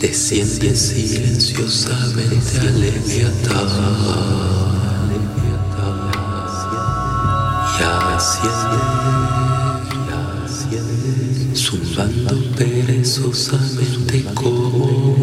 Desciende silenciosamente al Leviatán y asciende, zumbando perezosamente como